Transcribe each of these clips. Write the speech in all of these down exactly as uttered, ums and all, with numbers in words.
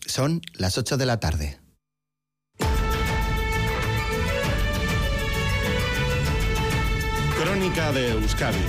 Son las ocho de la tarde. Crónica de Euskadi.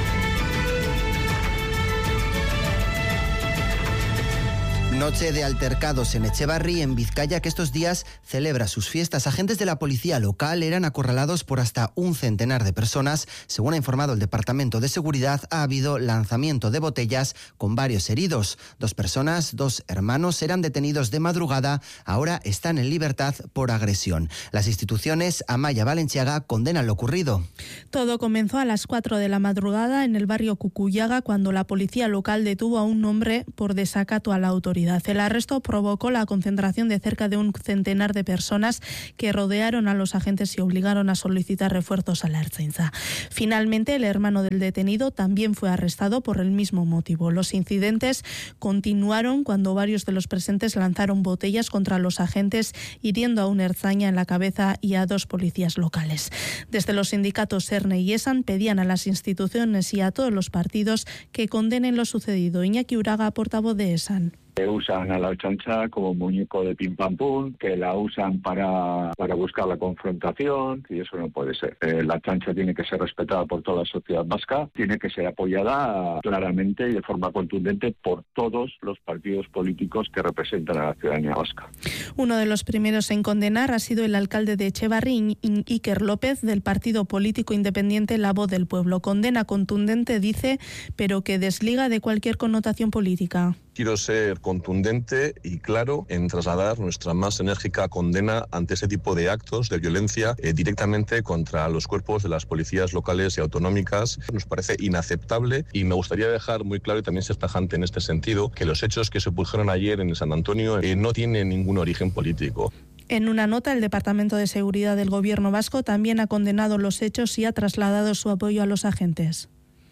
Noche de altercados en Etxebarri, en Vizcaya, que estos días celebra sus fiestas. Agentes de la policía local eran acorralados por hasta un centenar de personas. Según ha informado el Departamento de Seguridad, ha habido lanzamiento de botellas con varios heridos. Dos personas, dos hermanos, eran detenidos de madrugada. Ahora están en libertad por agresión. Las instituciones Amaia Valenciaga condenan lo ocurrido. Todo comenzó a las cuatro de la madrugada en el barrio Cucuyaga, cuando la policía local detuvo a un hombre por desacato a la autoridad. El arresto provocó la concentración de cerca de un centenar de personas que rodearon a los agentes y obligaron a solicitar refuerzos a la Ertzaintza. Finalmente, el hermano del detenido también fue arrestado por el mismo motivo. Los incidentes continuaron cuando varios de los presentes lanzaron botellas contra los agentes, hiriendo a un ertzaina en la cabeza y a dos policías locales. Desde los sindicatos ERNE y ESAN pedían a las instituciones y a todos los partidos que condenen lo sucedido. Iñaki Uraga, portavoz de ESAN. Que usan a la Ertzaintza como muñeco de pim pam pum, que la usan para, para buscar la confrontación, y eso no puede ser. Eh, la Ertzaintza tiene que ser respetada por toda la sociedad vasca, tiene que ser apoyada claramente y de forma contundente por todos los partidos políticos que representan a la ciudadanía vasca. Uno de los primeros en condenar ha sido el alcalde de Etxebarri, Iker López, del partido político independiente La Voz del Pueblo. Condena contundente, dice, pero que desliga de cualquier connotación política. Quiero ser contundente y claro en trasladar nuestra más enérgica condena ante ese tipo de actos de violencia eh, directamente contra los cuerpos de las policías locales y autonómicas. Nos parece inaceptable y me gustaría dejar muy claro y también ser tajante en este sentido que los hechos que se produjeron ayer en San Antonio eh, no tienen ningún origen político. En una nota, el Departamento de Seguridad del Gobierno vasco también ha condenado los hechos y ha trasladado su apoyo a los agentes.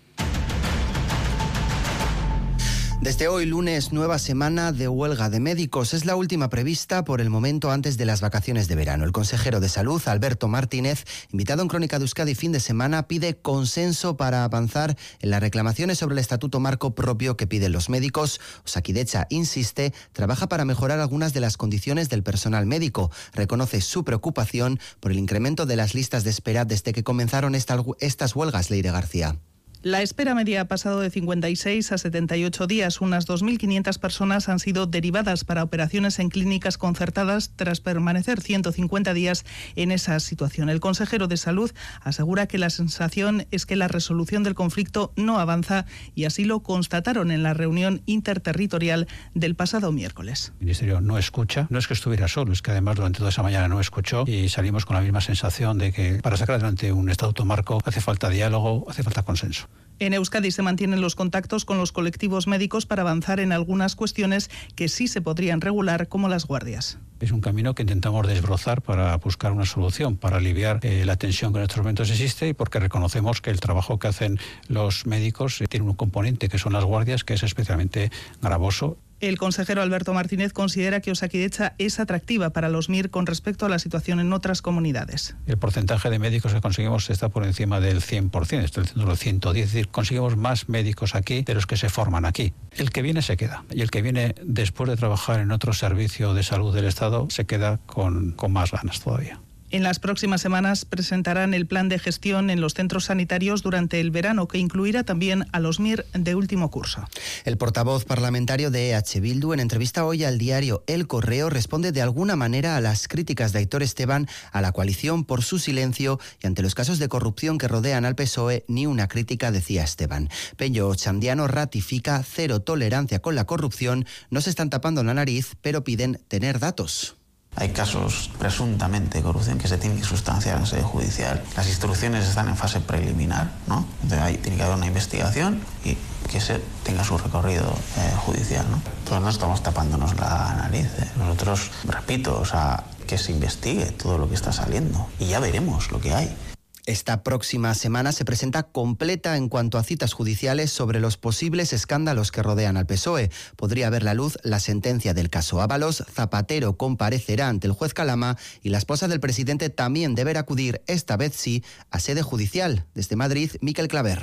Desde hoy, lunes, nueva semana de huelga de médicos. Es la última prevista por el momento antes de las vacaciones de verano. El consejero de Salud, Alberto Martínez, invitado en Crónica de Euskadi fin de semana, pide consenso para avanzar en las reclamaciones sobre el estatuto marco propio que piden los médicos. Osakidetza, insiste, trabaja para mejorar algunas de las condiciones del personal médico. Reconoce su preocupación por el incremento de las listas de espera desde que comenzaron esta, estas huelgas, Leire García. La espera media ha pasado de cincuenta y seis a setenta y ocho días. Unas dos mil quinientas personas han sido derivadas para operaciones en clínicas concertadas tras permanecer ciento cincuenta días en esa situación. El consejero de Salud asegura que la sensación es que la resolución del conflicto no avanza y así lo constataron en la reunión interterritorial del pasado miércoles. El Ministerio no escucha, no es que estuviera solo, es que además durante toda esa mañana no escuchó y salimos con la misma sensación de que para sacar adelante un estatuto marco hace falta diálogo, hace falta consenso. En Euskadi se mantienen los contactos con los colectivos médicos para avanzar en algunas cuestiones que sí se podrían regular, como las guardias. Es un camino que intentamos desbrozar para buscar una solución, para aliviar eh, la tensión que en estos momentos existe y porque reconocemos que el trabajo que hacen los médicos eh, tiene un componente que son las guardias, que es especialmente gravoso. El consejero Alberto Martínez considera que Osakidetza es atractiva para los M I R con respecto a la situación en otras comunidades. El porcentaje de médicos que conseguimos está por encima del cien por ciento, está en el ciento diez, es decir, conseguimos más médicos aquí de los que se forman aquí. El que viene se queda y el que viene después de trabajar en otro servicio de salud del Estado se queda con, con más ganas todavía. En las próximas semanas presentarán el plan de gestión en los centros sanitarios durante el verano, que incluirá también a los M I R de último curso. El portavoz parlamentario de E H Bildu, en entrevista hoy al diario El Correo, responde de alguna manera a las críticas de Aitor Esteban a la coalición por su silencio y ante los casos de corrupción que rodean al P S O E, ni una crítica, decía Esteban. Pello Ochandiano ratifica cero tolerancia con la corrupción, no se están tapando la nariz, pero piden tener datos. Hay casos presuntamente de corrupción que se tienen que sustanciar en sede judicial. Las instrucciones están en fase preliminar, ¿no? Entonces ahí tiene que haber una investigación y que se tenga su recorrido eh, judicial, ¿no? Entonces no estamos tapándonos la nariz. ¿eh? Nosotros, repito, o sea, que se investigue todo lo que está saliendo y ya veremos lo que hay. Esta próxima semana se presenta completa en cuanto a citas judiciales sobre los posibles escándalos que rodean al P S O E. Podría ver la luz la sentencia del caso Ábalos, Zapatero comparecerá ante el juez Calama y la esposa del presidente también deberá acudir, esta vez sí, a sede judicial. Desde Madrid, Miquel Claver.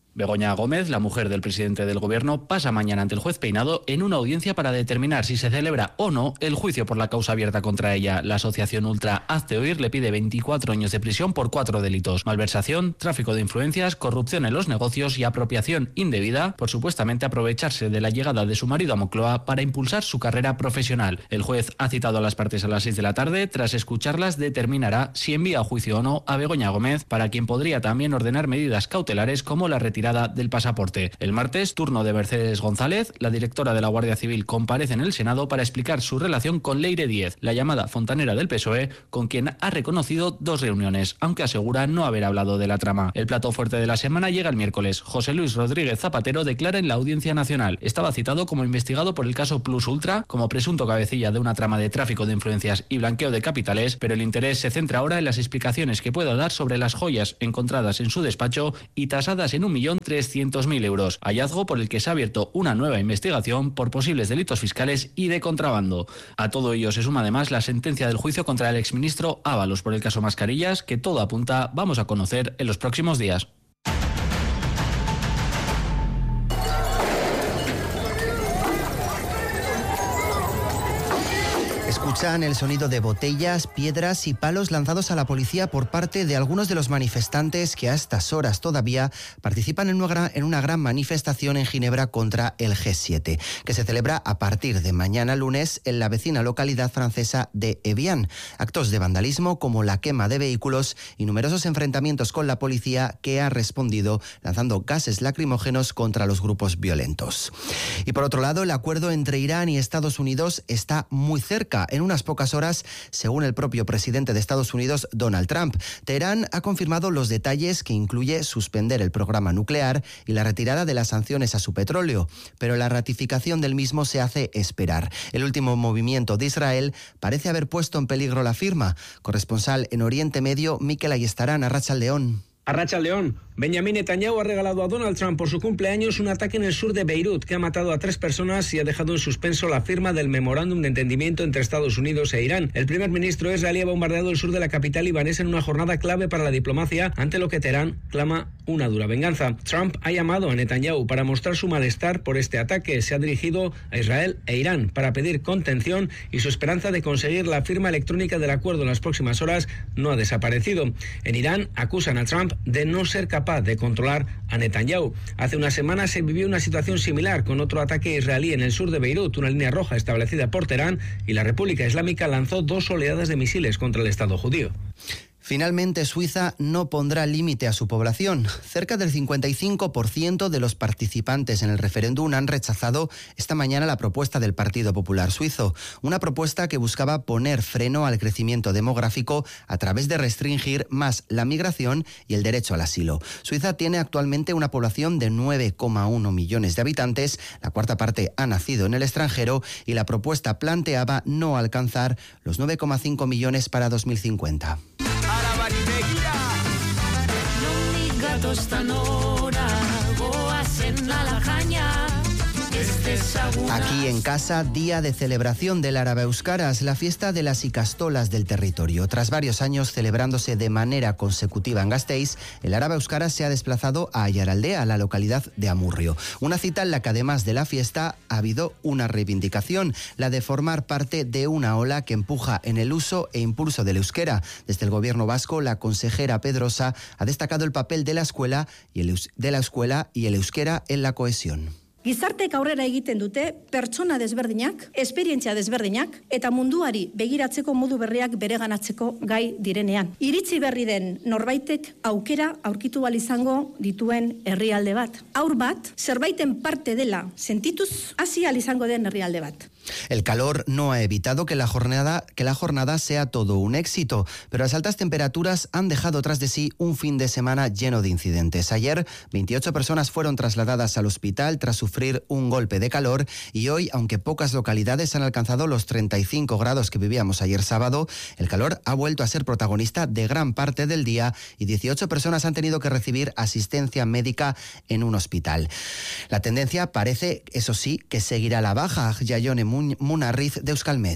Begoña Gómez, la mujer del presidente del Gobierno, pasa mañana ante el juez Peinado en una audiencia para determinar si se celebra o no el juicio por la causa abierta contra ella. La asociación Ultra Hazte Oír le pide veinticuatro años de prisión por cuatro delitos: malversación, tráfico de influencias, corrupción en los negocios y apropiación indebida por supuestamente aprovecharse de la llegada de su marido a Moncloa para impulsar su carrera profesional. El juez ha citado a las partes a las seis de la tarde. Tras escucharlas, determinará si envía a juicio o no a Begoña Gómez, para quien podría también ordenar medidas cautelares como la retirada del pasaporte. El martes, turno de Mercedes González. La directora de la Guardia Civil comparece en el Senado para explicar su relación con Leire Díez, la llamada fontanera del P S O E, con quien ha reconocido dos reuniones, aunque asegura no haber hablado de la trama. El plato fuerte de la semana llega el miércoles. José Luis Rodríguez Zapatero declara en la Audiencia Nacional. Estaba citado como investigado por el caso Plus Ultra, como presunto cabecilla de una trama de tráfico de influencias y blanqueo de capitales, pero el interés se centra ahora en las explicaciones que pueda dar sobre las joyas encontradas en su despacho y tasadas en un millón trescientos mil euros, hallazgo por el que se ha abierto una nueva investigación por posibles delitos fiscales y de contrabando. A todo ello se suma además la sentencia del juicio contra el exministro Ábalos por el caso Mascarillas, que todo apunta vamos a conocer en los próximos días. Escuchan el sonido de botellas, piedras y palos lanzados a la policía por parte de algunos de los manifestantes que a estas horas todavía participan en una gran, en una gran manifestación en Ginebra contra el G siete, que se celebra a partir de mañana lunes en la vecina localidad francesa de Evian. Actos de vandalismo como la quema de vehículos y numerosos enfrentamientos con la policía, que ha respondido lanzando gases lacrimógenos contra los grupos violentos. Y por otro lado, el acuerdo entre Irán y Estados Unidos está muy cerca. En unas pocas horas, según el propio presidente de Estados Unidos, Donald Trump, Teherán ha confirmado los detalles, que incluye suspender el programa nuclear y la retirada de las sanciones a su petróleo, pero la ratificación del mismo se hace esperar. El último movimiento de Israel parece haber puesto en peligro la firma. Corresponsal en Oriente Medio, Mikel Ayestarán, Arratsaldeon. Arratsaldeon. Benjamin Netanyahu ha regalado a Donald Trump por su cumpleaños un ataque en el sur de Beirut que ha matado a tres personas y ha dejado en suspenso la firma del memorándum de entendimiento entre Estados Unidos e Irán. El primer ministro israelí ha bombardeado el sur de la capital libanesa en una jornada clave para la diplomacia, ante lo que Teherán clama una dura venganza. Trump ha llamado a Netanyahu para mostrar su malestar por este ataque. Se ha dirigido a Israel e Irán para pedir contención, y su esperanza de conseguir la firma electrónica del acuerdo en las próximas horas no ha desaparecido. En Irán acusan a Trump de no ser capaz de controlar a Netanyahu. Hace una semana se vivió una situación similar con otro ataque israelí en el sur de Beirut, una línea roja establecida por Teherán, y la República Islámica lanzó dos oleadas de misiles contra el Estado judío. Finalmente, Suiza no pondrá límite a su población. Cerca del cincuenta y cinco por ciento de los participantes en el referéndum han rechazado esta mañana la propuesta del Partido Popular Suizo, una propuesta que buscaba poner freno al crecimiento demográfico a través de restringir más la migración y el derecho al asilo. Suiza tiene actualmente una población de nueve coma uno millones de habitantes, la cuarta parte ha nacido en el extranjero, y la propuesta planteaba no alcanzar los nueve coma cinco millones para dos mil cincuenta. Aquí en casa, día de celebración del Araba Euskaraz, la fiesta de las ikastolas del territorio. Tras varios años celebrándose de manera consecutiva en Gasteiz, el Araba Euskaraz se ha desplazado a Aiaraldea, la localidad de Amurrio. Una cita en la que, además de la fiesta, ha habido una reivindicación, la de formar parte de una ola que empuja en el uso e impulso del euskera. Desde el gobierno vasco, la consejera Pedrosa ha destacado el papel de la escuela y el, de la escuela y el euskera en la cohesión. Gizartek aurrera egiten dute pertsona desberdinak, esperientzia desberdinak eta munduari begiratzeko modu berriak bereganatzeko gai direnean. Iritzi berri den norbaitek aukera aurkitu ahal izango dituen herrialde bat. Haur bat zerbaiten parte dela sentituz hasi ahal izango den herrialde bat. El calor no ha evitado que la jornada, que la jornada sea todo un éxito, pero las altas temperaturas han dejado tras de sí un fin de semana lleno de incidentes. Ayer, veintiocho personas fueron trasladadas al hospital tras sufrir un golpe de calor, y hoy, aunque pocas localidades han alcanzado los treinta y cinco grados que vivíamos ayer sábado, el calor ha vuelto a ser protagonista de gran parte del día y dieciocho personas han tenido que recibir asistencia médica en un hospital. La tendencia parece, eso sí, que seguirá a la baja. Yayone Munarriz de Euskalmet.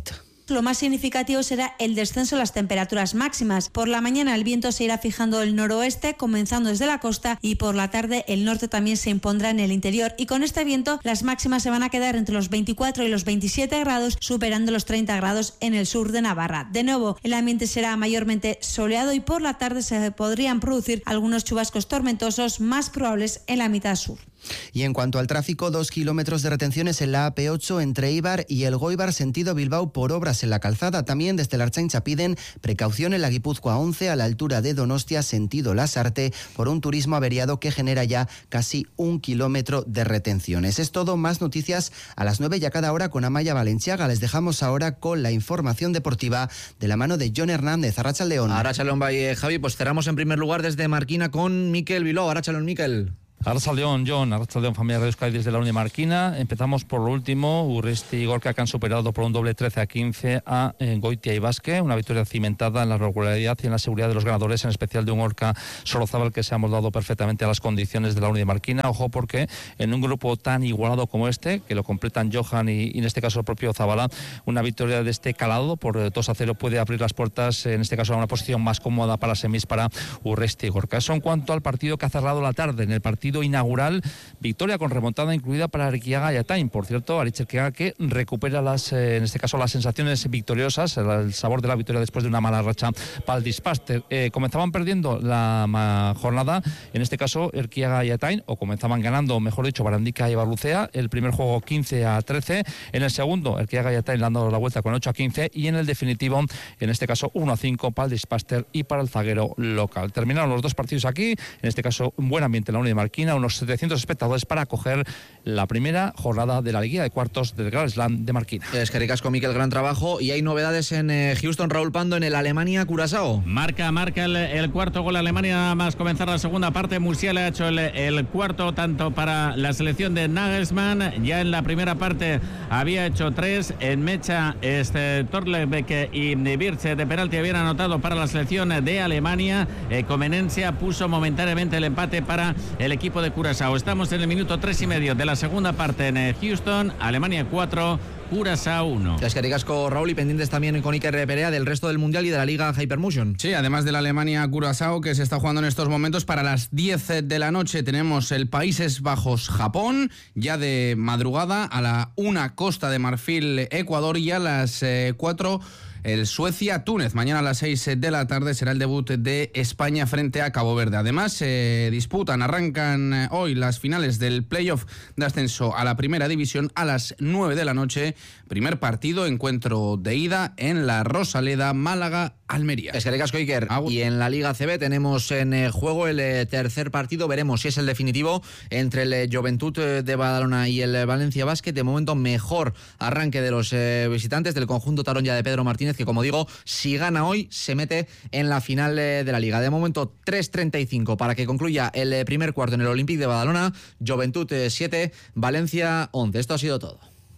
Lo más significativo será el descenso de las temperaturas máximas. Por la mañana el viento se irá fijando el noroeste, comenzando desde la costa, y por la tarde el norte también se impondrá en el interior. Y con este viento las máximas se van a quedar entre los veinticuatro y los veintisiete grados, superando los treinta grados en el sur de Navarra. De nuevo, el ambiente será mayormente soleado y por la tarde se podrían producir algunos chubascos tormentosos más probables en la mitad sur. Y en cuanto al tráfico, dos kilómetros de retenciones en la A P ocho entre Eibar y El Goibar, sentido Bilbao, por obras en la calzada. También desde la Ertzaintza piden precaución en la Guipúzcoa once a la altura de Donostia, sentido Lasarte, por un turismo averiado que genera ya casi un kilómetro de retenciones. Es todo, más noticias a las nueve y a cada hora con Amaya Valenciaga. Les dejamos ahora con la información deportiva de la mano de Jon Hernández. Arratsaldeon. Arratsaldeon, bye, Javi. Pues cerramos en primer lugar desde Marquina con Mikel Bilbao. Arratsaldeon, Mikel. Arratsaldeon, John, Arratsaldeon, familia de Euskadi desde la Unión Marquina. Empezamos por lo último, Urresti y Gorka, que han superado por un doble trece a quince a eh, Goitia y Basque, una victoria cimentada en la regularidad y en la seguridad de los ganadores, en especial de un Gorka Sorozábal que se ha moldado perfectamente a las condiciones de la Unión Marquina. Ojo, porque en un grupo tan igualado como este, que lo completan Johan y, y en este caso el propio Zabala, una victoria de este calado por dos a cero puede abrir las puertas, en este caso a una posición más cómoda para semis para Urresti y Gorka. Eso en cuanto al partido que ha cerrado la tarde. En el partido inaugural, victoria con remontada incluida para Erquiaga y Atain. Por cierto, Aritz Erquiaga, que recupera las, eh, en este caso las sensaciones victoriosas, el, el sabor de la victoria después de una mala racha para el Dispaster. Eh, comenzaban perdiendo la ma, jornada, en este caso Erquiaga y Atain, o comenzaban ganando, mejor dicho, Barandica y Barlucea. El primer juego quince a trece, en el segundo Erquiaga y Atain le han dado la vuelta con ocho a quince, y en el definitivo, en este caso uno a cinco para el Dispaster y para el zaguero local. Terminaron los dos partidos aquí, en este caso un buen ambiente en la Unión de Marquina, unos setecientos espectadores para acoger la primera jornada de la Liga de Cuartos del Grand Slam de Marquina. Es que ricasco, Mikel, gran trabajo. Y hay novedades en eh, Houston, Raúl Pando, en el Alemania-Curazao. Marca, marca el, el cuarto gol Alemania, nada más comenzar la segunda parte. Musiala ha hecho el, el cuarto tanto para la selección de Nagelsmann. Ya en la primera parte había hecho tres. En Mecha, este, Torlebeck y Birce de penalti habían anotado para la selección de Alemania. Eh, Comenencia puso momentáneamente el empate para el equipo de Curazao. Estamos en el minuto tres y medio de la segunda parte en Houston. Alemania cuatro, Curazao uno. Es que ricasco, Raúl, y pendientes también con Iker Perea del resto del Mundial y de la Liga Hypermotion. Sí, además de la Alemania-Curazao, que se está jugando en estos momentos, para las diez de la noche tenemos el Países Bajos-Japón, ya de madrugada, a la una Costa de Marfil-Ecuador, y a las eh, cuatro el Suecia-Túnez. Mañana a las seis de la tarde será el debut de España frente a Cabo Verde. Además, se eh, disputan, arrancan hoy las finales del playoff de ascenso a la primera división a las nueve de la noche. Primer partido, encuentro de ida en la Rosaleda, Málaga-Almería. Es que ricasco, Iker. Y en la Liga C B tenemos en eh, juego el eh, tercer partido. Veremos si es el definitivo entre el eh, Joventut de Badalona y el eh, Valencia Basket. De momento, mejor arranque de los eh, visitantes del conjunto taronja de Pedro Martínez, que, como digo, si gana hoy se mete en la final de la Liga. De momento, tres treinta y cinco para que concluya el primer cuarto en el Olympique de Badalona. Joventut siete, Valencia once. Esto ha sido todo.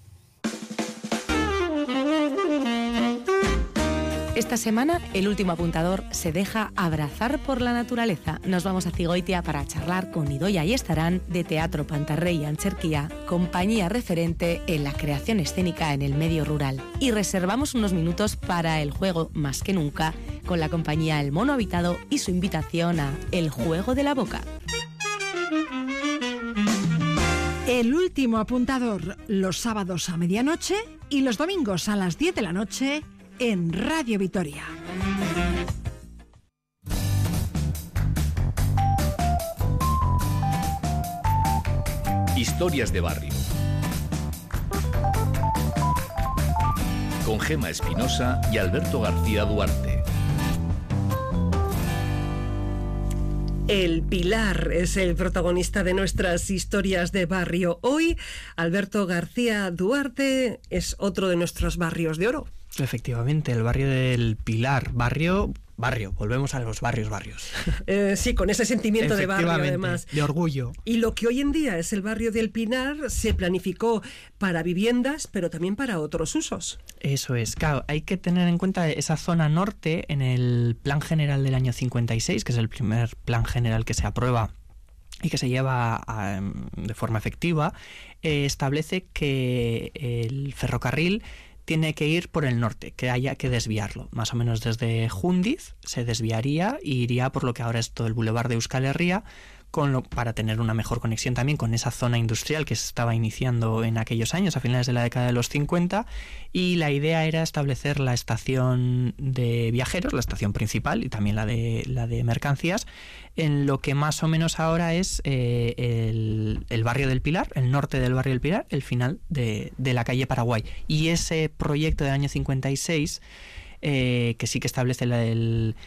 Esta semana, el último apuntador se deja abrazar por la naturaleza. Nos vamos a Cigoitia para charlar con Idoia y Estarán de Teatro Pantarrey Ancherquía, compañía referente en la creación escénica en el medio rural. Y reservamos unos minutos para el juego Más que Nunca, con la compañía El Mono Habitado y su invitación a El Juego de la Boca. El último apuntador, los sábados a medianoche y los domingos a las diez de la noche, en Radio Vitoria. Historias de barrio. Con Gema Espinosa y Alberto García Duarte. El Pilar es el protagonista de nuestras historias de barrio. Hoy, Alberto García Duarte es otro de nuestros barrios de oro. Efectivamente, el barrio del Pilar, barrio, barrio, volvemos a los barrios, barrios. Eh, sí, con ese sentimiento de barrio, además. De orgullo. Y lo que hoy en día es el barrio del Pilar se planificó para viviendas, pero también para otros usos. Eso es, claro, hay que tener en cuenta esa zona norte en el Plan General del año cincuenta y seis, que es el primer plan general que se aprueba y que se lleva a, de forma efectiva, eh, establece que el ferrocarril tiene que ir por el norte, que haya que desviarlo. Más o menos desde Jundiz se desviaría e iría por lo que ahora es todo el Boulevard de Euskal Herria, con lo, para tener una mejor conexión también con esa zona industrial que se estaba iniciando en aquellos años, a finales de la década de los cincuenta, y la idea era establecer la estación de viajeros, la estación principal, y también la de, la de mercancías, en lo que más o menos ahora es eh, el, el barrio del Pilar, el norte del barrio del Pilar, el final de, de la calle Paraguay. Y ese proyecto del año cincuenta y seis... Eh, que sí que establece el, el,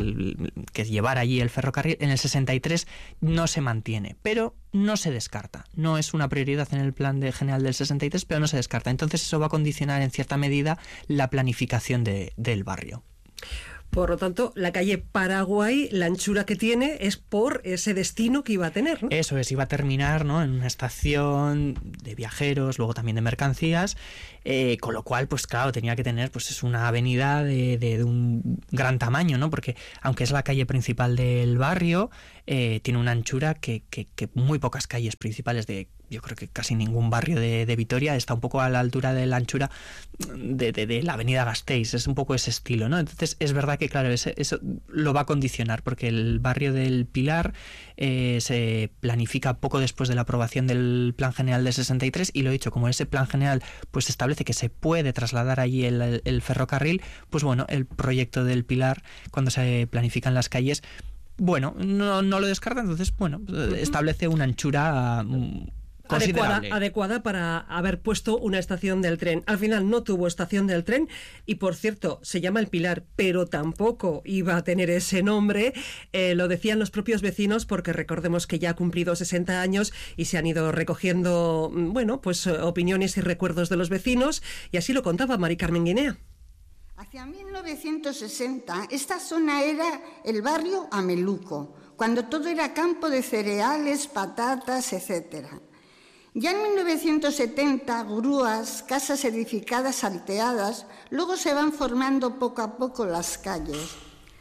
el que llevar allí el ferrocarril, en el sesenta y tres no se mantiene, pero no se descarta. No es una prioridad en el plan de general del sesenta y tres, pero no se descarta. Entonces eso va a condicionar en cierta medida la planificación de, del barrio. Por lo tanto, la calle Paraguay, la anchura que tiene es por ese destino que iba a tener, ¿no? Eso es, iba a terminar, ¿no?, en una estación de viajeros, luego también de mercancías, eh, con lo cual, pues claro, tenía que tener, pues es una avenida de, de, de un gran tamaño, ¿no? Porque aunque es la calle principal del barrio, eh, tiene una anchura que, que, que muy pocas calles principales de, yo creo que casi ningún barrio de, de Vitoria está un poco a la altura de la anchura de, de, de la avenida Gasteiz, es un poco ese estilo, ¿no? Entonces es verdad que, claro, ese, eso lo va a condicionar, porque el barrio del Pilar eh, se planifica poco después de la aprobación del Plan General de sesenta y tres, y lo he dicho, como ese Plan General pues establece que se puede trasladar allí el, el, el ferrocarril, pues bueno, el proyecto del Pilar, cuando se planifican las calles, bueno, no, no lo descarta, entonces, bueno, establece una anchura Adecuada, adecuada para haber puesto una estación del tren. Al final no tuvo estación del tren y, por cierto, se llama El Pilar, pero tampoco iba a tener ese nombre. Eh, lo decían los propios vecinos, porque recordemos que ya ha cumplido sesenta años y se han ido recogiendo, bueno, pues opiniones y recuerdos de los vecinos, y así lo contaba Mari Carmen Guinea. Hacia mil novecientos sesenta, esta zona era el barrio Ameluco, cuando todo era campo de cereales, patatas, etcétera. Ya en mil novecientos setenta, grúas, casas edificadas salteadas, luego se van formando poco a poco las calles.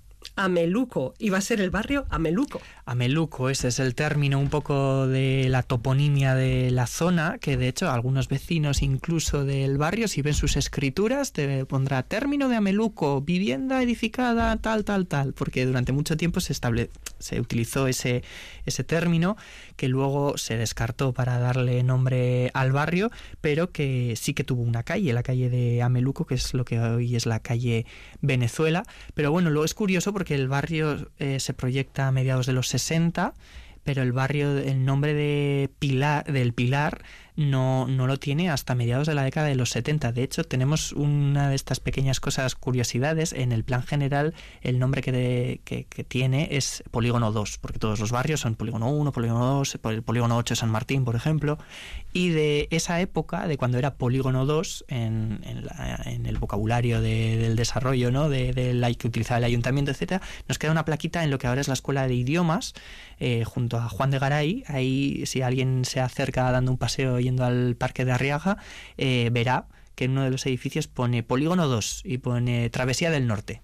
Ameluco, iba a ser el barrio Ameluco. Ameluco, ese es el término un poco de la toponimia de la zona, que de hecho algunos vecinos incluso del barrio, si ven sus escrituras, te pondrá término de Ameluco, vivienda edificada tal, tal, tal, porque durante mucho tiempo se estable, se utilizó ese, ese término, que luego se descartó para darle nombre al barrio, pero que sí que tuvo una calle, la calle de Ameluco, que es lo que hoy es la calle Venezuela. Pero bueno, luego es curioso porque el barrio eh, se proyecta a mediados de los sesenta, pero el barrio, el nombre de Pilar, del Pilar no, no lo tiene hasta mediados de la década de los setenta. De hecho, tenemos una de estas pequeñas cosas, curiosidades. En el plan general, el nombre que, de, que, que tiene es Polígono dos, porque todos los barrios son Polígono uno, Polígono dos, el Polígono ocho de San Martín, por ejemplo. Y de esa época, de cuando era Polígono dos, en, en, la, en el vocabulario de, del desarrollo, ¿no?, de, de la que utilizaba el ayuntamiento, etcétera, nos queda una plaquita en lo que ahora es la Escuela de Idiomas, eh, junto a Juan de Garay. Ahí, si alguien se acerca dando un paseo yendo al Parque de Arriaga, eh, verá que en uno de los edificios pone Polígono dos y pone Travesía del Norte,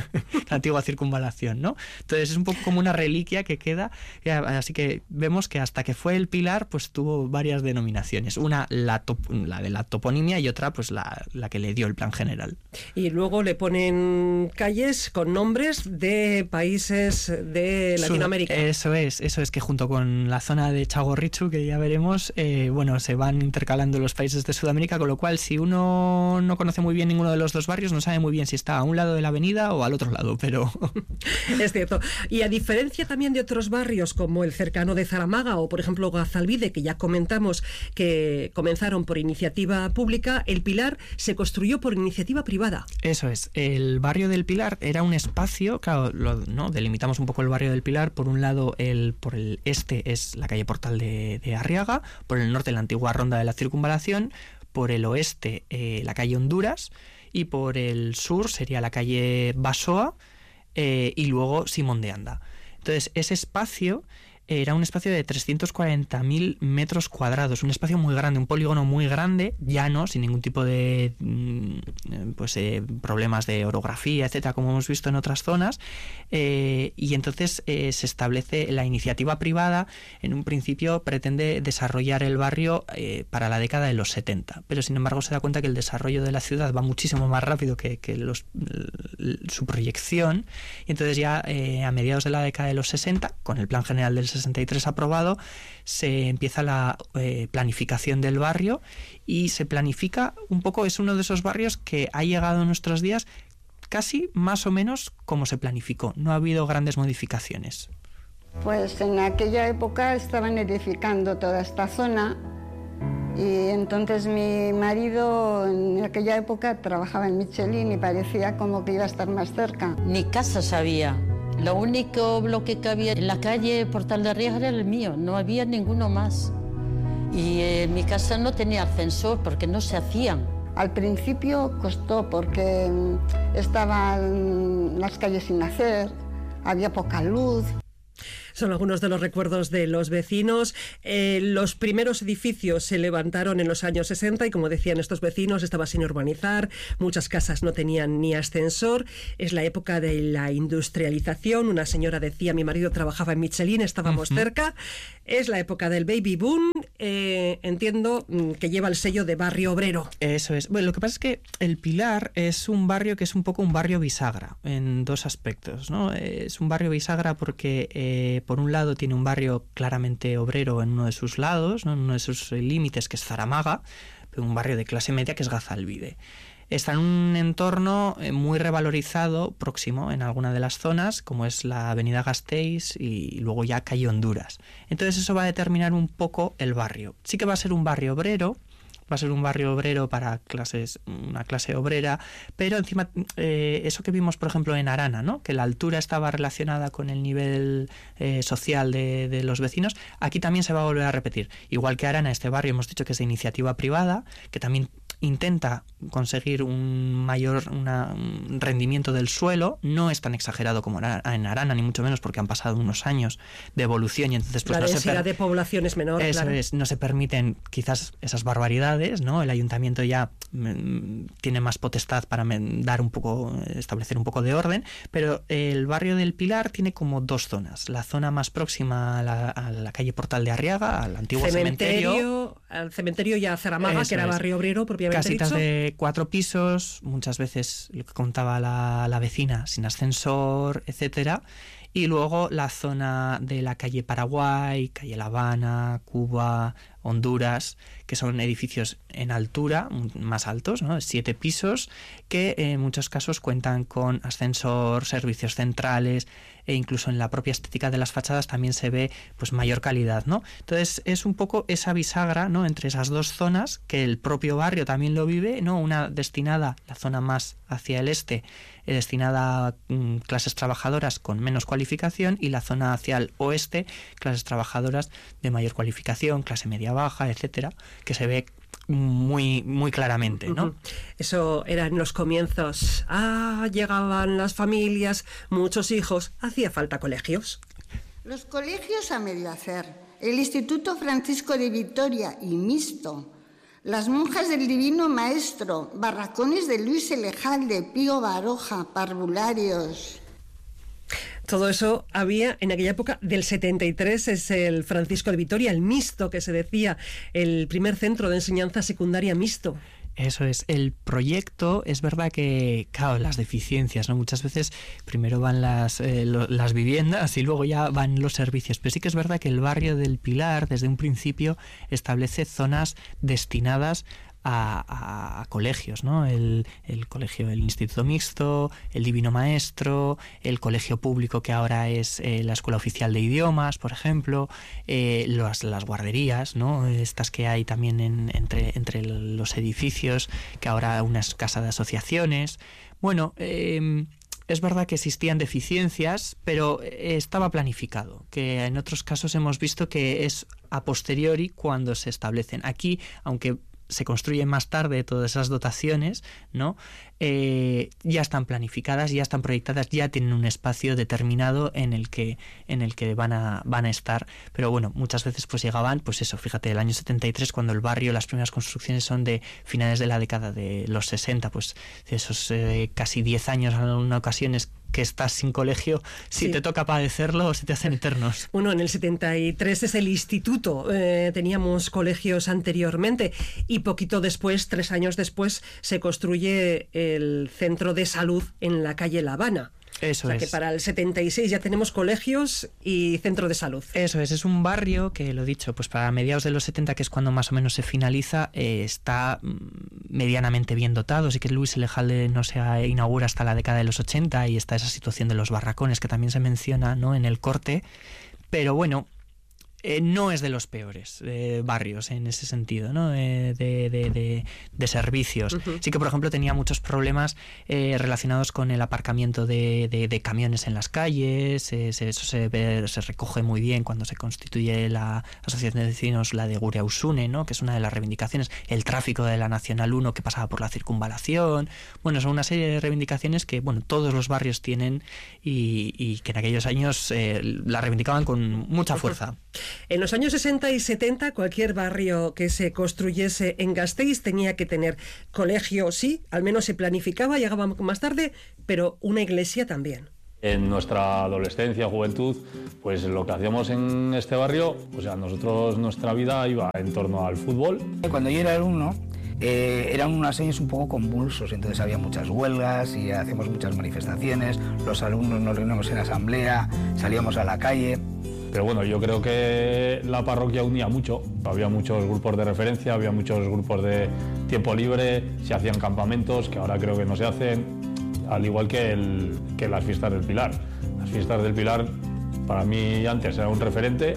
la antigua circunvalación, ¿no? Entonces es un poco como una reliquia que queda, así que vemos que hasta que fue el Pilar, pues tuvo varias denominaciones, una la, top, la de la toponimia y otra pues la, la que le dio el plan general. Y luego le ponen calles con nombres de países de Latinoamérica. Eso es, eso es que junto con la zona de Txagorritxu, que ya veremos, eh, bueno, se van intercalando los países de Sudamérica, con lo cual si uno no conoce muy bien ninguno de los dos barrios, no sabe muy bien si está a un lado de la avenida o al otro lado, pero... Es cierto. Y a diferencia también de otros barrios como el cercano de Zaramaga o, por ejemplo, Gazalbide, que ya comentamos que comenzaron por iniciativa pública, el Pilar se construyó por iniciativa privada. Eso es. El barrio del Pilar era un espacio, claro, lo, ¿no? delimitamos un poco el barrio del Pilar. Por un lado, el por el este es la calle Portal de, de Arriaga, por el norte la antigua ronda de la Circunvalación, por el oeste eh, la calle Honduras, y por el sur sería la calle Basoa, eh, y luego Simón de Anda. Entonces, ese espacio era un espacio de trescientos cuarenta mil metros cuadrados, un espacio muy grande, un polígono muy grande, llano, sin ningún tipo de pues eh, problemas de orografía, etcétera, como hemos visto en otras zonas, eh, y entonces eh, se establece la iniciativa privada. En un principio pretende desarrollar el barrio eh, para la década de los setenta, pero sin embargo se da cuenta que el desarrollo de la ciudad va muchísimo más rápido que, que los, su proyección, y entonces ya eh, a mediados de la década de los sesenta, con el Plan General del sesenta y tres aprobado, se empieza la eh, planificación del barrio, y se planifica un poco, es uno de esos barrios que ha llegado a nuestros días casi más o menos como se planificó, no ha habido grandes modificaciones. Pues en aquella época estaban edificando toda esta zona, y entonces mi marido en aquella época trabajaba en Michelin y parecía como que iba a estar más cerca. Ni casas había. Lo único bloque que había en la calle Portal de Arriaga era el mío, no había ninguno más. Y eh, mi casa no tenía ascensor porque no se hacían. Al principio costó porque estaban las calles sin hacer, había poca luz. Son algunos de los recuerdos de los vecinos. Eh, los primeros edificios se levantaron en los años sesenta y, como decían estos vecinos, estaba sin urbanizar, muchas casas no tenían ni ascensor. Es la época de la industrialización. Una señora decía, mi marido trabajaba en Michelin, estábamos uh-huh. cerca. Es la época del baby boom. Eh, entiendo que lleva el sello de barrio obrero. Eso es. Bueno, lo que pasa es que El Pilar es un barrio que es un poco un barrio bisagra en dos aspectos, ¿no? Es un barrio bisagra porque eh, por un lado tiene un barrio claramente obrero en uno de sus lados, ¿no? En uno de sus límites, que es Zaramaga, pero un barrio de clase media que es Gazalbide. Está en un entorno muy revalorizado, próximo en alguna de las zonas, como es la avenida Gasteiz y luego ya calle Honduras. Entonces eso va a determinar un poco el barrio. Sí que va a ser un barrio obrero, va a ser un barrio obrero para clases, una clase obrera, pero encima eh, eso que vimos, por ejemplo, en Arana, ¿no? Que la altura estaba relacionada con el nivel eh, social de, de los vecinos, aquí también se va a volver a repetir. Igual que Arana, este barrio hemos dicho que es de iniciativa privada, que también intenta conseguir un mayor una, un rendimiento del suelo, no es tan exagerado como en Arana, ni mucho menos, porque han pasado unos años de evolución y entonces pues la no densidad se per- de población es menor. Eso claro. es, no se permiten quizás esas barbaridades, ¿no? El ayuntamiento ya mm, tiene más potestad para dar un poco, establecer un poco de orden, pero el barrio del Pilar tiene como dos zonas. La zona más próxima a la, a la calle Portal de Arriaga, al antiguo cementerio, cementerio al cementerio ya Zaramaga, eso que era es. barrio obrero propiamente Casitas dicho. de cuatro pisos, muchas veces lo que contaba la, la vecina, sin ascensor, etcétera. Y luego la zona de la calle Paraguay, calle La Habana, Cuba, Honduras, que son edificios en altura, más altos, ¿no? Siete pisos, que en muchos casos cuentan con ascensor, servicios centrales, e incluso en la propia estética de las fachadas también se ve pues mayor calidad, ¿no? Entonces es un poco esa bisagra, ¿no? Entre esas dos zonas, que el propio barrio también lo vive, ¿no? Una destinada, la zona más hacia el este, eh, destinada a mm, clases trabajadoras con menos cualificación, y la zona hacia el oeste, clases trabajadoras de mayor cualificación, clase media baja, etcétera, que se ve muy muy claramente, ¿no? Uh-huh. Eso era en los comienzos. Ah, llegaban las familias, muchos hijos, hacía falta colegios. Los colegios a medio hacer, el Instituto Francisco de Vitoria y mixto, las monjas del Divino Maestro, barracones de Luis Elejalde, Pío Baroja, parvularios. Todo eso había en aquella época del setenta y tres, es el Francisco de Vitoria, el mixto que se decía, el primer centro de enseñanza secundaria mixto. Eso es, el proyecto, es verdad que, claro, las deficiencias, ¿no? Muchas veces primero van las, eh, lo, las viviendas y luego ya van los servicios, pero sí que es verdad que el barrio del Pilar, desde un principio, establece zonas destinadas A, a, a colegios, ¿no? El, el colegio, el Instituto Mixto, el Divino Maestro, el colegio público que ahora es eh, la Escuela Oficial de Idiomas, por ejemplo, eh, las, las guarderías, ¿no? Estas que hay también en, entre, entre los edificios, que ahora una es casa de asociaciones. Bueno, eh, es verdad que existían deficiencias, pero estaba planificado, que en otros casos hemos visto que es a posteriori cuando se establecen. Aquí, aunque se construyen más tarde, todas esas dotaciones, ¿no? Eh, ya están planificadas, ya están proyectadas, ya tienen un espacio determinado en el que en el que van a van a estar. Pero bueno, muchas veces pues llegaban, pues eso, fíjate, el año setenta y tres, cuando el barrio, las primeras construcciones son de finales de la década de los sesenta, pues esos eh, casi diez años en ocasiones que estás sin colegio, si sí. te toca padecerlo, se te hacen eternos. Bueno, en el setenta y tres es el instituto, eh, teníamos colegios anteriormente, y poquito después, tres años después, se construye el centro de salud en la calle La Habana. Eso o sea es. que para el setenta y seis ya tenemos colegios y centro de salud. Eso es, es un barrio que, lo dicho, pues para mediados de los setenta, que es cuando más o menos se finaliza, eh, está medianamente bien dotado. Sí que Luis Elejalde no se inaugura hasta la década de los ochenta, y está esa situación de los barracones que también se menciona, ¿no?, en el corte. Pero bueno, Eh, no es de los peores eh, barrios en ese sentido, ¿no? Eh, de, de, de, de servicios. Uh-huh. Sí que, por ejemplo, tenía muchos problemas eh, relacionados con el aparcamiento de, de, de camiones en las calles. Eh, se, eso se, ve, se recoge muy bien cuando se constituye la Asociación de Vecinos, la de Gureausune, ¿no?, que es una de las reivindicaciones. El tráfico de la Nacional uno, que pasaba por la circunvalación. Bueno, son una serie de reivindicaciones que, bueno, todos los barrios tienen, y, y que en aquellos años eh, la reivindicaban con mucha fuerza. En los años sesenta y setenta, cualquier barrio que se construyese en Gasteiz tenía que tener colegio, sí, al menos se planificaba, llegaba más tarde, pero una iglesia también. En nuestra adolescencia, juventud, pues lo que hacíamos en este barrio, o sea, nosotros, nuestra vida iba en torno al fútbol. Cuando yo era alumno, eh, eran unos años un poco convulsos, entonces había muchas huelgas y hacíamos muchas manifestaciones, los alumnos nos reunimos en asamblea, salíamos a la calle. Pero bueno, yo creo que la parroquia unía mucho. Había muchos grupos de referencia, había muchos grupos de tiempo libre, se hacían campamentos, que ahora creo que no se hacen, al igual que, el, que las fiestas del Pilar. Las fiestas del Pilar, para mí antes era un referente,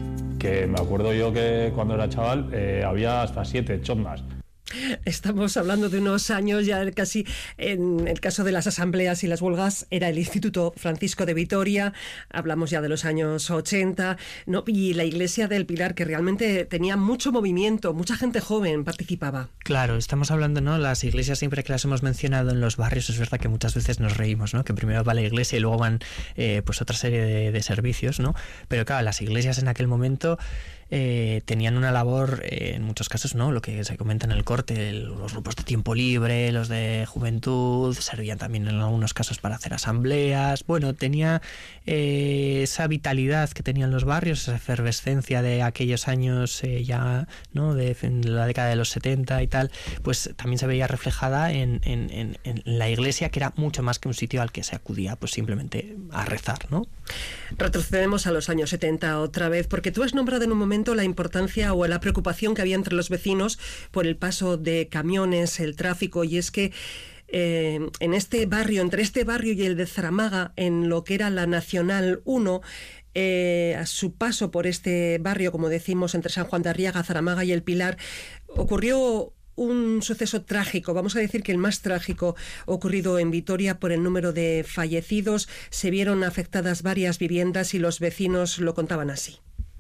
que me acuerdo yo que cuando era chaval eh, había hasta siete chondas. Estamos hablando de unos años ya casi, en el caso de las asambleas y las huelgas, era el Instituto Francisco de Vitoria, hablamos ya de los años ochenta, ¿no? Y la Iglesia del Pilar, que realmente tenía mucho movimiento, mucha gente joven participaba. Claro, estamos hablando, ¿no? Las iglesias, siempre que las hemos mencionado en los barrios, es verdad que muchas veces nos reímos, ¿no? Que primero va la iglesia y luego van eh, pues otra serie de, de servicios, ¿no? Pero claro, las iglesias en aquel momento Eh, tenían una labor, eh, en muchos casos, ¿no?, lo que se comenta en el corte, el, los grupos de tiempo libre, los de juventud, servían también en algunos casos para hacer asambleas. Bueno, tenía eh, esa vitalidad que tenían los barrios, esa efervescencia de aquellos años eh, ya, ¿no?, de, de la década de los setenta y tal, pues también se veía reflejada en, en, en, en la iglesia, que era mucho más que un sitio al que se acudía pues simplemente a rezar, ¿no? Retrocedemos a los años setenta otra vez, porque tú has nombrado en un momento la importancia o la preocupación que había entre los vecinos por el paso de camiones, el tráfico, y es que eh, en este barrio, entre este barrio y el de Zaramaga, en lo que era la Nacional uno, eh, a su paso por este barrio, como decimos, entre San Juan de Arriaga, Zaramaga y el Pilar, ocurrió un suceso trágico, vamos a decir que el más trágico ocurrido en Vitoria por el número de fallecidos. Se vieron afectadas varias viviendas y los vecinos lo contaban así.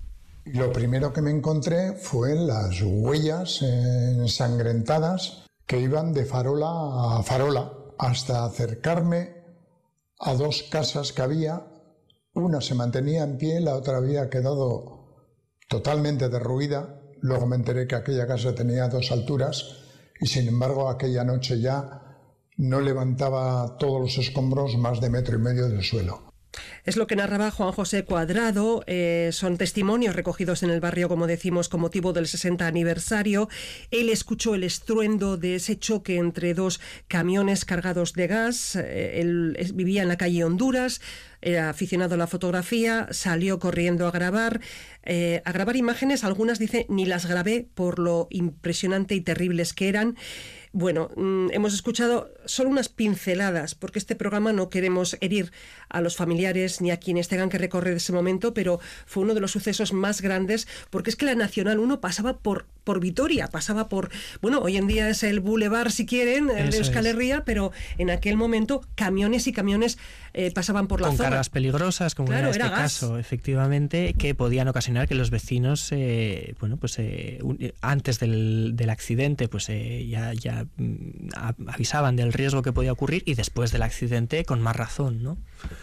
Lo primero que me encontré fue las huellas ensangrentadas que iban de farola a farola hasta acercarme a dos casas que había. Una se mantenía en pie, la otra había quedado totalmente derruida. Luego me enteré que aquella casa tenía dos alturas y, sin embargo, aquella noche ya no levantaba todos los escombros más de metro y medio del suelo. Es lo que narraba Juan José Cuadrado. Eh, son testimonios recogidos en el barrio, como decimos, con motivo del sesenta aniversario. Él escuchó el estruendo de ese choque entre dos camiones cargados de gas. Eh, él vivía en la calle Honduras, era aficionado a la fotografía, salió corriendo a grabar, eh, a grabar imágenes. Algunas, dice, ni las grabé por lo impresionante y terribles que eran. Bueno, mmm, hemos escuchado solo unas pinceladas, porque este programa no queremos herir a los familiares ni a quienes tengan que recorrer ese momento, pero fue uno de los sucesos más grandes, porque es que la Nacional uno pasaba por, por Vitoria, pasaba por, bueno, hoy en día es el Boulevard, si quieren, el de Euskal Herria, pero en aquel momento camiones y camiones eh, pasaban por la con zona. descargas peligrosas, como claro, en este era caso, efectivamente, que podían ocasionar que los vecinos, eh, bueno, pues eh, un, antes del, del accidente, pues eh, ya, ya mm, avisaban del riesgo que podía ocurrir, y después del accidente con más razón, ¿no?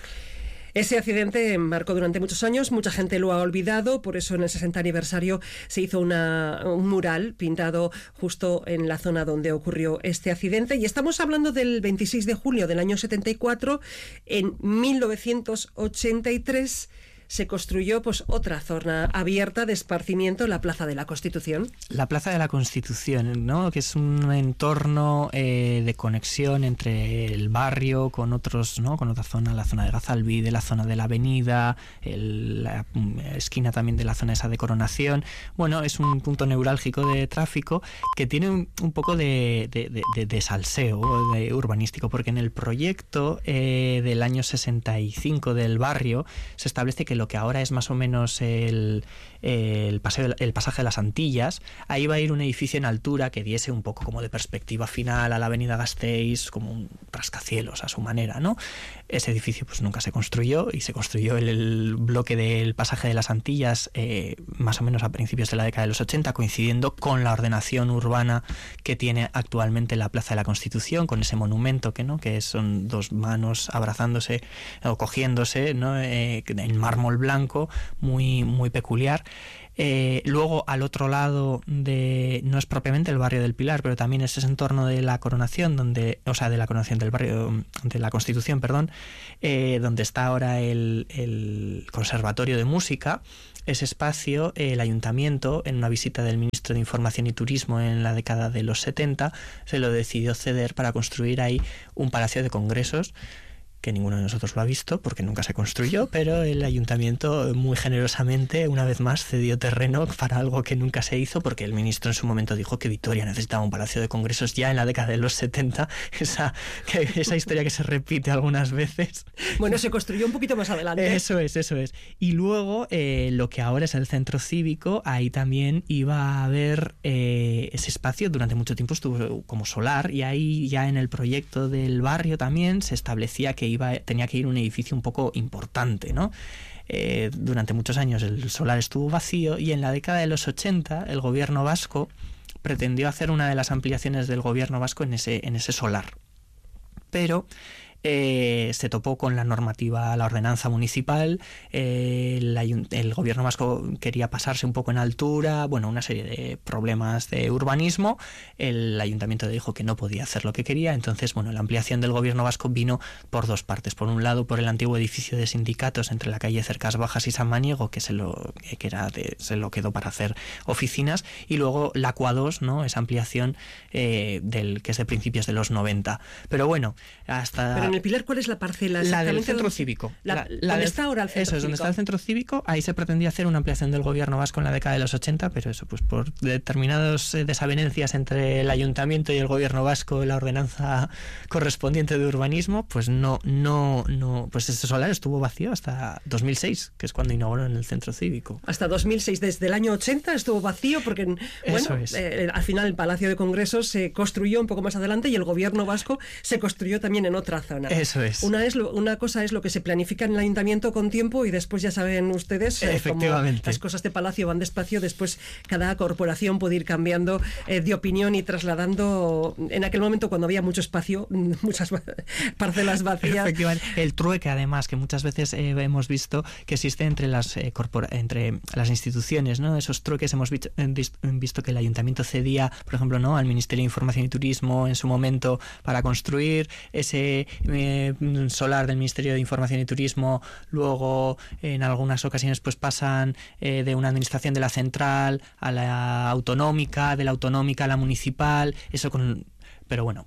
Ese accidente marcó durante muchos años, mucha gente lo ha olvidado, por eso en el sesenta aniversario se hizo una, un mural pintado justo en la zona donde ocurrió este accidente, y estamos hablando del veintiséis de junio del año setenta y cuatro. En mil novecientos ochenta y tres se construyó pues otra zona abierta de esparcimiento, la Plaza de la Constitución. La Plaza de la Constitución, ¿no? Que es un entorno eh, de conexión entre el barrio con otros, ¿no? Con otra zona, la zona de Gazalbide, la zona de la Avenida, el, la esquina también de la zona esa de Coronación. Bueno, es un punto neurálgico de tráfico que tiene un, un poco de, de, de, de, de salseo de urbanístico, porque en el proyecto eh, del año sesenta y cinco del barrio se establece que lo que ahora es más o menos el, el, paseo, el pasaje de las Antillas, ahí va a ir un edificio en altura que diese un poco como de perspectiva final a la avenida Gasteiz, como un rascacielos a su manera, ¿no? Ese edificio pues nunca se construyó, y se construyó el, el bloque del pasaje de las Antillas eh, más o menos a principios de la década de los ochenta, coincidiendo con la ordenación urbana que tiene actualmente la Plaza de la Constitución, con ese monumento que, ¿no? que son dos manos abrazándose o cogiéndose, ¿no? eh, en mármol blanco, muy, muy peculiar. Eh, luego, al otro lado de, no es propiamente el barrio del Pilar, pero también es ese entorno de la Coronación, donde, o sea, de la Coronación del barrio de la Constitución, perdón, eh, donde está ahora el, el Conservatorio de Música. Ese espacio, eh, el ayuntamiento, en una visita del ministro de Información y Turismo en la década de los setenta, se lo decidió ceder para construir ahí un palacio de congresos, que ninguno de nosotros lo ha visto porque nunca se construyó, pero el ayuntamiento muy generosamente una vez más cedió terreno para algo que nunca se hizo, porque el ministro en su momento dijo que Vitoria necesitaba un palacio de congresos ya en la década de los setenta, esa, que, esa historia que se repite algunas veces. Bueno, se construyó un poquito más adelante. Eso es, eso es. Y luego eh, lo que ahora es el centro cívico, ahí también iba a haber eh, ese espacio, durante mucho tiempo estuvo como solar, y ahí ya en el proyecto del barrio también se establecía que Iba, tenía que ir un edificio un poco importante, ¿no? Eh, durante muchos años el solar estuvo vacío, y en la década de los ochenta el gobierno vasco pretendió hacer una de las ampliaciones del gobierno vasco en ese, en ese solar. Pero Eh, se topó con la normativa, la ordenanza municipal, eh, el, el gobierno vasco quería pasarse un poco en altura, bueno, una serie de problemas de urbanismo. El ayuntamiento dijo que no podía hacer lo que quería, entonces, bueno, la ampliación del gobierno vasco vino por dos partes. Por un lado, por el antiguo edificio de sindicatos entre la calle Cercas Bajas y San Maniego, que se lo que era de, se lo quedó para hacer oficinas, y luego la Cua dos, ¿no? Esa ampliación eh, del que es de principios de los noventa. Pero bueno, hasta Pero en el Pilar, ¿cuál es la parcela? La del centro donde, cívico. La, la, ¿Dónde la del, está ahora el centro Eso es, cívico? donde está el centro cívico. Ahí se pretendía hacer una ampliación del gobierno vasco en la década de los ochenta, pero eso, pues por determinadas eh, desavenencias entre el ayuntamiento y el gobierno vasco, la ordenanza correspondiente de urbanismo, pues no, no, no, pues ese solar estuvo vacío hasta dos mil seis, que es cuando inauguró en el centro cívico. Hasta dos mil seis, desde el año ochenta estuvo vacío, porque, bueno, es. eh, al final el Palacio de Congresos se construyó un poco más adelante y el gobierno vasco se construyó también en otra zona. Eso es. Una, es lo, una cosa es lo que se planifica en el ayuntamiento con tiempo, y después ya saben ustedes eh, como las cosas de palacio van despacio, después cada corporación puede ir cambiando eh, de opinión y trasladando. En aquel momento, cuando había mucho espacio, muchas parcelas vacías. Efectivamente. El trueque, además, que muchas veces eh, hemos visto que existe entre las eh, corpora entre las instituciones, ¿no? Esos trueques hemos visto, visto que el ayuntamiento cedía, por ejemplo, ¿no? al Ministerio de Información y Turismo en su momento para construir ese eh, solar del Ministerio de Información y Turismo. Luego, en algunas ocasiones, pues pasan eh, de una administración de la central a la autonómica, de la autonómica a la municipal. Eso con, pero bueno.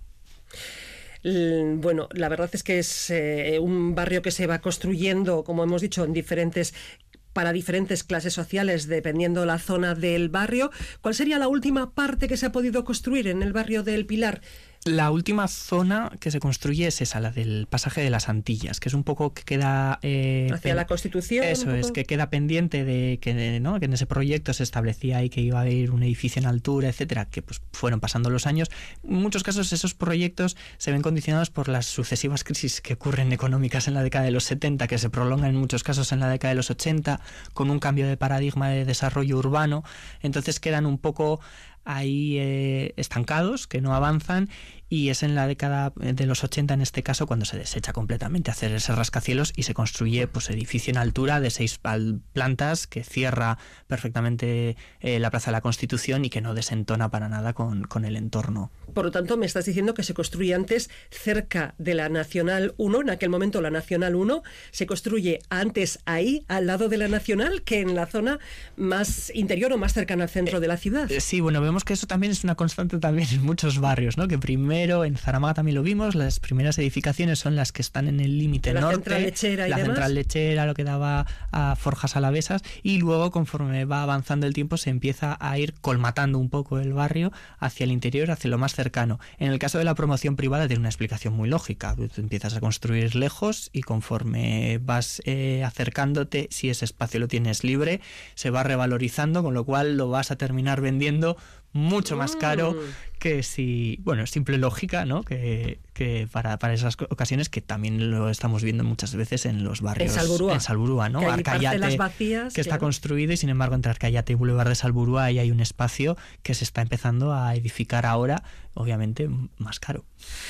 Bueno, la verdad es que es eh, un barrio que se va construyendo, como hemos dicho, en diferentes para diferentes clases sociales, dependiendo la zona del barrio. ¿Cuál sería la última parte que se ha podido construir en el barrio del Pilar? La última zona que se construye es esa, la del pasaje de las Antillas, que es un poco que queda... Eh, hacia pen... la Constitución. Eso es, que queda pendiente de que, ¿no? que en ese proyecto se establecía ahí que iba a haber un edificio en altura, etcétera, que pues fueron pasando los años. En muchos casos esos proyectos se ven condicionados por las sucesivas crisis que ocurren económicas en la década de los setenta, que se prolongan en muchos casos en la década de los ochenta, con un cambio de paradigma de desarrollo urbano. Entonces quedan un poco ahí eh, estancados, que no avanzan, y es en la década de los ochenta, en este caso, cuando se desecha completamente hacer ese rascacielos y se construye pues edificio en altura de seis plantas que cierra perfectamente eh, la Plaza de la Constitución y que no desentona para nada con, con el entorno. Por lo tanto, me estás diciendo que se construye antes cerca de la Nacional uno, en aquel momento la Nacional uno, se construye antes ahí, al lado de la Nacional, que en la zona más interior o más cercana al centro de la ciudad. Eh, sí, bueno, vemos que eso también es una constante también en muchos barrios, ¿no? Que primero en Zaramaga también lo vimos, las primeras edificaciones son las que están en el límite norte, central lechera y la demás. central lechera, lo que daba a Forjas Alavesas, y luego conforme va avanzando el tiempo se empieza a ir colmatando un poco el barrio hacia el interior, hacia lo más cercano. En el caso de la promoción privada tiene una explicación muy lógica, tú empiezas a construir lejos y conforme vas eh, acercándote, si ese espacio lo tienes libre, se va revalorizando, con lo cual lo vas a terminar vendiendo mucho más caro que si, bueno, simple lógica, ¿no? Que, que para, para esas ocasiones, que también lo estamos viendo muchas veces en los barrios. En Salburúa. En Salburúa, ¿no? Que hay Arcayate, vacías, que está claro. construido, y sin embargo entre Arcayate y Boulevard de Salburúa ahí hay un espacio que se está empezando a edificar ahora, obviamente más caro.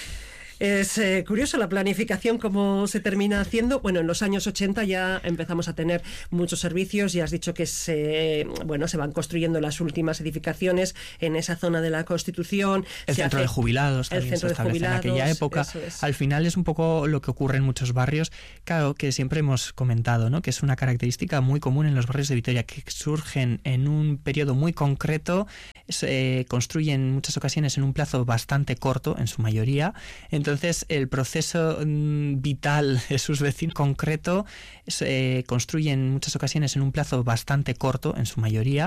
Es eh, curioso la planificación, cómo se termina haciendo. Bueno, en los años ochenta ya empezamos a tener muchos servicios. Ya has dicho que se, bueno, se van construyendo las últimas edificaciones en esa zona de la Constitución. El se centro hace, de jubilados también el centro se de establece jubilados, en aquella época. Es. Al final es un poco lo que ocurre en muchos barrios. Claro, que siempre hemos comentado, ¿no? Que es una característica muy común en los barrios de Vitoria, que surgen en un periodo muy concreto, se construyen en muchas ocasiones en un plazo bastante corto, en su mayoría. Entonces el proceso mm, vital de sus vecinos concreto se eh, construye en muchas ocasiones en un plazo bastante corto, en su mayoría.